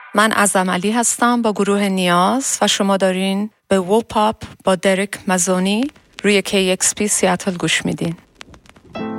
من عزم علی هستم با گروه نیاز و شما دارین به ووپاپ با درک مزونی روی KXP سیاتل گوش میدین.